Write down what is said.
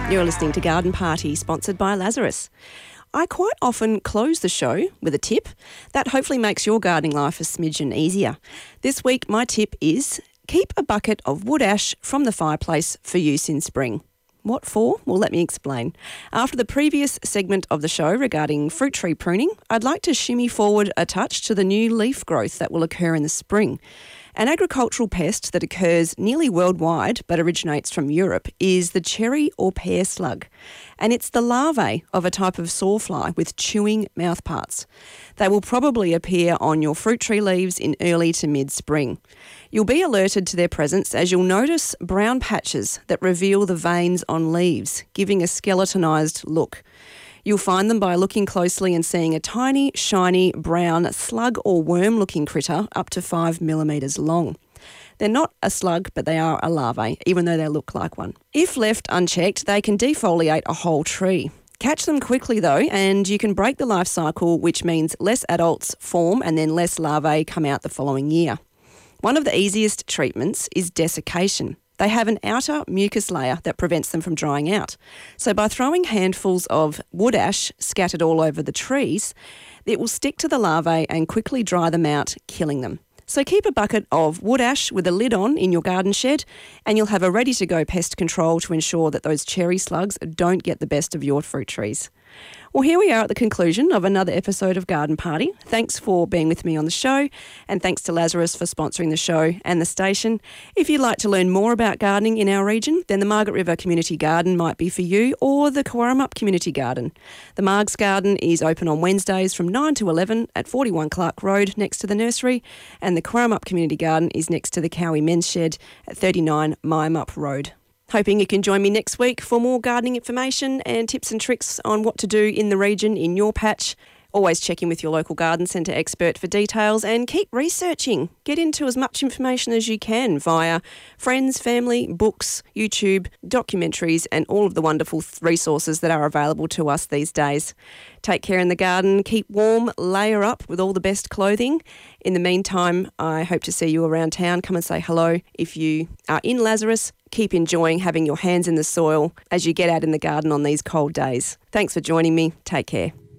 You're listening to Garden Party, sponsored by Lazarus. I quite often close the show with a tip that hopefully makes your gardening life a smidgen easier. This week, my tip is keep a bucket of wood ash from the fireplace for use in spring. What for? Well, let me explain. After the previous segment of the show regarding fruit tree pruning, I'd like to shimmy forward a touch to the new leaf growth that will occur in the spring. An agricultural pest that occurs nearly worldwide but originates from Europe is the cherry or pear slug, and it's the larvae of a type of sawfly with chewing mouthparts. They will probably appear on your fruit tree leaves in early to mid-spring. You'll be alerted to their presence as you'll notice brown patches that reveal the veins on leaves, giving a skeletonized look. You'll find them by looking closely and seeing a tiny, shiny, brown slug or worm-looking critter up to 5 millimetres long. They're not a slug, but they are a larvae, even though they look like one. If left unchecked, they can defoliate a whole tree. Catch them quickly though, and you can break the life cycle, which means less adults form and then less larvae come out the following year. One of the easiest treatments is desiccation. They have an outer mucus layer that prevents them from drying out. So by throwing handfuls of wood ash scattered all over the trees, it will stick to the larvae and quickly dry them out, killing them. So keep a bucket of wood ash with a lid on in your garden shed, and you'll have a ready-to-go pest control to ensure that those cherry slugs don't get the best of your fruit trees. Well, here we are at the conclusion of another episode of Garden Party. Thanks for being with me on the show, and thanks to Lazarus for sponsoring the show and the station. If you'd like to learn more about gardening in our region, then the Margaret River Community Garden might be for you, or the Cowarup Community Garden. The Margs Garden is open on Wednesdays from 9 to 11 at 41 Clark Road next to the nursery, and the Cowarup Community Garden is next to the Cowie Men's Shed at 39 Myamup Road. Hoping you can join me next week for more gardening information and tips and tricks on what to do in the region, in your patch. Always check in with your local garden centre expert for details, and keep researching. Get into as much information as you can via friends, family, books, YouTube, documentaries, and all of the wonderful resources that are available to us these days. Take care in the garden, keep warm, layer up with all the best clothing. In the meantime, I hope to see you around town. Come and say hello if you are in Lazarus. Keep enjoying having your hands in the soil as you get out in the garden on these cold days. Thanks for joining me. Take care.